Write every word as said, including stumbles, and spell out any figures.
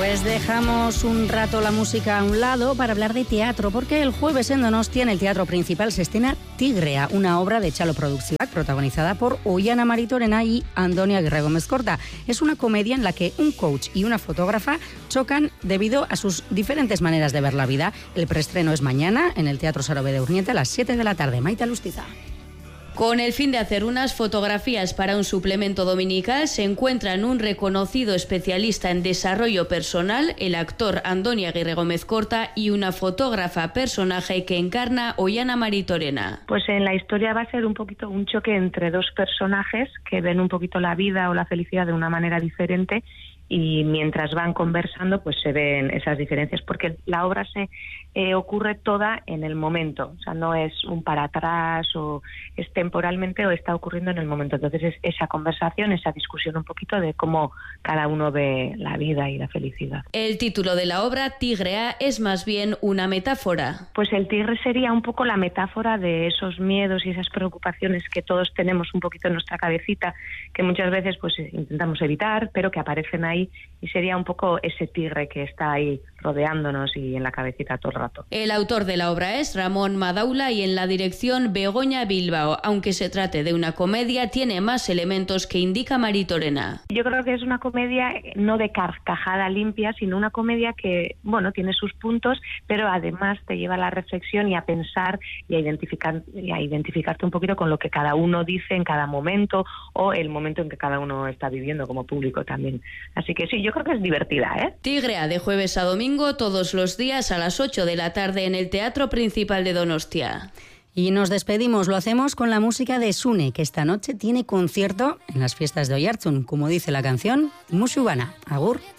Pues dejamos un rato la música a un lado para hablar de teatro, porque el jueves en Donostia, en el Teatro Principal, se estrena Tigrea, una obra de Chalo Produccionak protagonizada por Oihana Maritorena y Andoni Aguirre Gómez Corta. Es una comedia en la que un coach y una fotógrafa chocan debido a sus diferentes maneras de ver la vida. El preestreno es mañana en el Teatro Sarobe de Urnieta a las siete de la tarde. Maite Alustiza. Con el fin de hacer unas fotografías para un suplemento dominical, se encuentran un reconocido especialista en desarrollo personal, el actor Andoni Aguirre Gómez Corta, y una fotógrafa personaje que encarna Oihana Maritorena. Pues en la historia va a ser un poquito un choque entre dos personajes que ven un poquito la vida o la felicidad de una manera diferente, y mientras van conversando pues se ven esas diferencias, porque la obra se eh, ocurre toda en el momento, o sea, no es un para atrás o es temporalmente o está ocurriendo en el momento. Entonces es esa conversación, esa discusión un poquito de cómo cada uno ve la vida y la felicidad. El título de la obra, Tigrea, es más bien una metáfora. Pues el tigre sería un poco la metáfora de esos miedos y esas preocupaciones que todos tenemos un poquito en nuestra cabecita, que muchas veces pues intentamos evitar, pero que aparecen ahí. Y sería un poco ese tigre que está ahí rodeándonos y en la cabecita todo el rato. El autor de la obra es Ramón Madaula y en la dirección Begoña Bilbao. Aunque se trate de una comedia, tiene más elementos que indica Maritorena. Yo creo que es una comedia no de carcajada limpia, sino una comedia que, bueno, tiene sus puntos, pero además te lleva a la reflexión y a pensar y a identificar y a identificarte un poquito con lo que cada uno dice en cada momento o el momento en que cada uno está viviendo como público también. Así que sí, yo creo que es divertida, ¿eh? Tigrea, de jueves a domingo, todos los días a las ocho de la tarde en el Teatro Principal de Donostia. Y nos despedimos, lo hacemos con la música de Sune, que esta noche tiene concierto en las fiestas de Oiartzun, como dice la canción, Musu Bana. Agur.